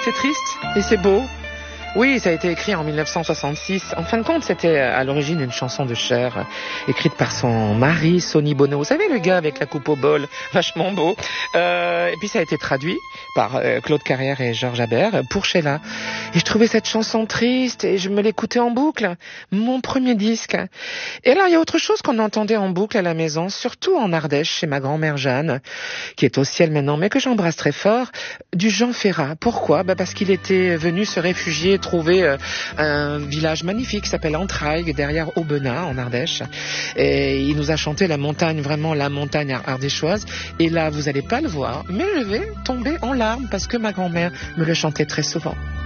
C'est triste et c'est beau. Oui, ça a été écrit en 1966. En fin de compte, c'était à l'origine une chanson de Cher, écrite par son mari, Sonny Bono. Vous savez, le gars avec la coupe au bol, vachement beau. Et puis ça a été traduit par Claude Carrière et Georges Habert pour Sheila. Et je trouvais cette chanson triste et je me l'écoutais en boucle. Mon premier disque. Et alors, il y a autre chose qu'on entendait en boucle à la maison, surtout en Ardèche, chez ma grand-mère Jeanne, qui est au ciel maintenant, mais que j'embrasse très fort, du Jean Ferrat. Pourquoi ? Parce qu'il était venu se réfugier, trouver un village magnifique qui s'appelle Entraigues, derrière Aubenas, en Ardèche. Et il nous a chanté la montagne, vraiment la montagne ardéchoise. Et là, vous n'allez pas le voir, mais je vais tomber en larmes parce que ma grand-mère me le chantait très souvent.